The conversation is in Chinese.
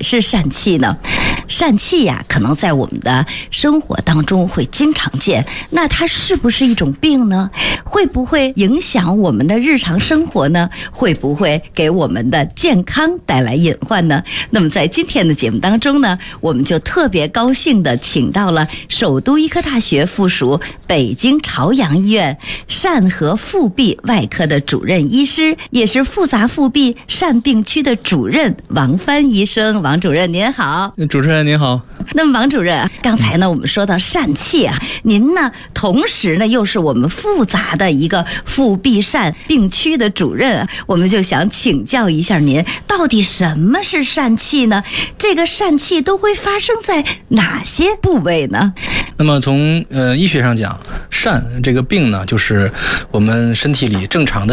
是疝气呢？疝气呀，可能在我们的生活当中会经常见，那它是不是一种病呢？会不会影响我们的日常生活呢？会不会给我们的健康带来隐患呢？那么在今天的节目当中呢，我们就特别高兴的请到了首都医科大学附属北京朝阳医院疝和腹壁外科的主任医师，也是复杂腹壁疝病区的主任王帆医生。王主任您好。 主持人您好。 那么王主任，刚才呢我们说到疝气啊，您呢同时呢又是我们复杂的一个腹壁疝病区的主任，我们就想请教一下您，到底什么是疝气呢？这个疝气都会发生在哪些部位呢？ 那么从医学上讲，疝这个病呢，就是我们身体里正常的